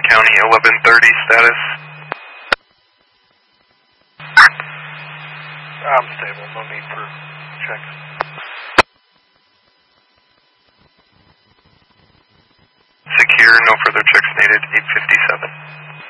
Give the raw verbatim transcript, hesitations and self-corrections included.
County, eleven thirty status. I'm stable, no need for checks. Secure, no further checks needed, eight fifty-seven.